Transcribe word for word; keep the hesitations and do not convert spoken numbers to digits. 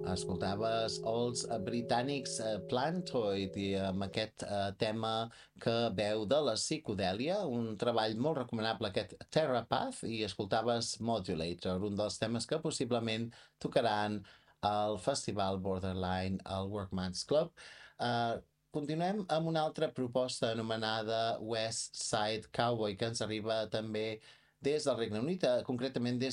Escoltaves els eh, britànics eh, Plantoid i amb aquest eh, tema que veu de la psicodèlia, un treball molt recomanable aquest Terrapath, i escoltaves Modulator, un dels temes que possiblement tocaran al festival Borderline al Workman's Club. Eh, continuem amb una altra proposta anomenada West Side Cowboy, que ens arriba també des del Regne Unit, eh, concretament des